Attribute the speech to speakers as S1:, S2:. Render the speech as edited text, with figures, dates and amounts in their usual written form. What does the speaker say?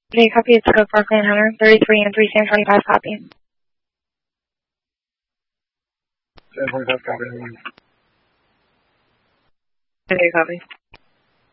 S1: Okay, copy. It's Cook Parkland Hunter, 33 and 3 San 25, copy.
S2: San 25, copy.
S1: Okay, copy.